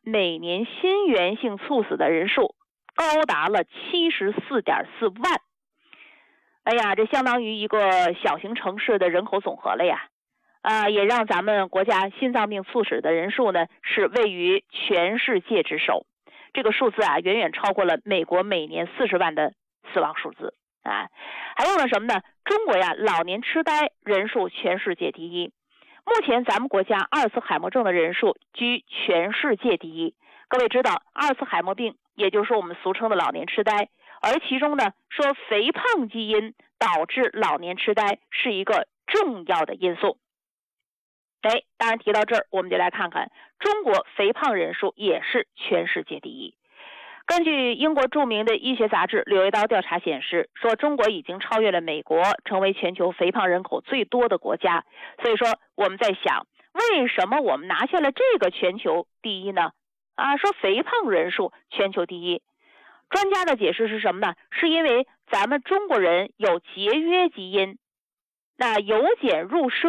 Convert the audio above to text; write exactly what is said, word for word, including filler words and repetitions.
每年心源性猝死的人数高达了 七十四点四万。哎呀，这相当于一个小型城市的人口总和了呀。啊，也让咱们国家心脏病猝死的人数呢是位于全世界之首。这个数字啊，远远超过了美国每年四十万的死亡数字啊。还有呢什么呢？中国呀，老年痴呆人数全世界第一。目前咱们国家阿尔茨海默症的人数居全世界第一。各位知道，阿尔茨海默病也就是我们俗称的老年痴呆，而其中呢说肥胖基因导致老年痴呆是一个重要的因素。哎，当然提到这儿，我们就来看看中国肥胖人数也是全世界第一。根据英国著名的医学杂志《柳叶刀》调查显示，说中国已经超越了美国，成为全球肥胖人口最多的国家。所以说我们在想，为什么我们拿下了这个全球第一呢？啊，说肥胖人数全球第一，专家的解释是什么呢？是因为咱们中国人有节约基因，那由俭入奢